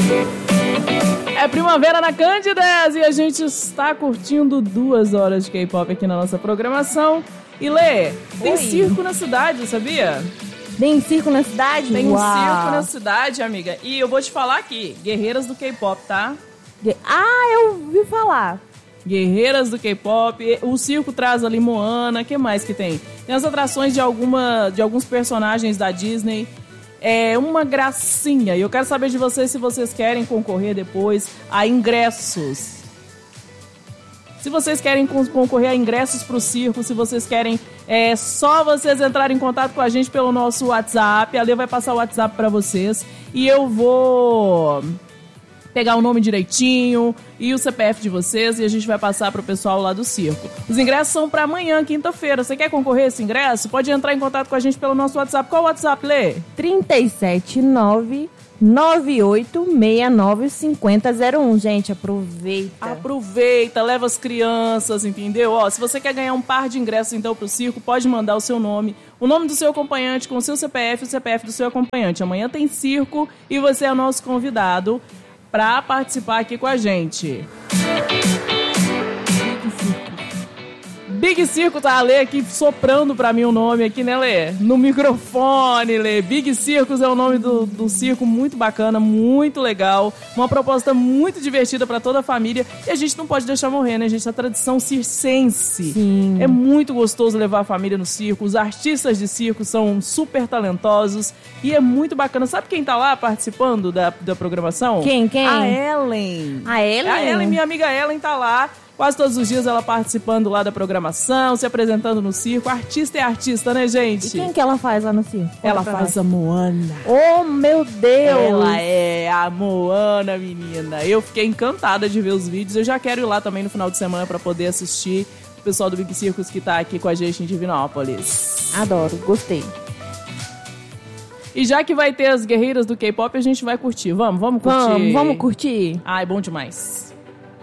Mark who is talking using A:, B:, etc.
A: É primavera na Cândidas e a gente está curtindo 2 horas de K-pop aqui na nossa programação. E Lê, tem circo na cidade, sabia?
B: Tem circo na cidade?
A: Tem um circo na cidade, amiga. E eu vou te falar aqui, guerreiras do K-pop, tá?
B: Eu ouvi falar.
A: Guerreiras do K-pop, o circo traz ali Moana, o que mais que tem? Tem as atrações de alguns personagens da Disney. É uma gracinha. E eu quero saber de vocês se vocês querem concorrer depois a ingressos. Se vocês querem concorrer a ingressos pro circo, se vocês querem, só vocês entrarem em contato com a gente pelo nosso WhatsApp. A Lê vai passar o WhatsApp pra vocês. E eu vou pegar o nome direitinho e o CPF de vocês e a gente vai passar pro pessoal lá do circo. Os ingressos são pra amanhã, quinta-feira. Você quer concorrer a esse ingresso? Pode entrar em contato com a gente pelo nosso WhatsApp. Qual o WhatsApp, Lê?
B: 37998695001. Gente, aproveita,
A: leva as crianças, entendeu? Ó, se você quer ganhar um par de ingressos então pro circo, pode mandar o seu nome, o nome do seu acompanhante com o seu CPF e o CPF do seu acompanhante. Amanhã tem circo e você é o nosso convidado pra participar aqui com a gente. Big Circo tá a Lê aqui soprando pra mim o nome aqui, né, Lê? No microfone, Lê. Big Circus é o nome do circo, muito bacana, muito legal. Uma proposta muito divertida pra toda a família. E a gente não pode deixar morrer, né, gente? A tradição circense.
B: Sim.
A: É muito gostoso levar a família no circo. Os artistas de circo são super talentosos. E é muito bacana. Sabe quem tá lá participando da programação?
B: Quem?
A: A Ellen.
B: A Ellen?
A: A Ellen, minha amiga Ellen, tá lá. Quase todos os dias ela participando lá da programação, se apresentando no circo. Artista é artista, né, gente?
B: E quem que ela faz lá no circo?
A: Ela faz a Moana.
B: Oh, meu Deus!
A: Ela é a Moana, menina. Eu fiquei encantada de ver os vídeos. Eu já quero ir lá também no final de semana pra poder assistir o pessoal do Big Circus que tá aqui com a gente em Divinópolis.
B: Adoro, gostei.
A: E já que vai ter as guerreiras do K-pop, a gente vai curtir. Vamos curtir.
B: Vamos curtir?
A: Ai, bom demais.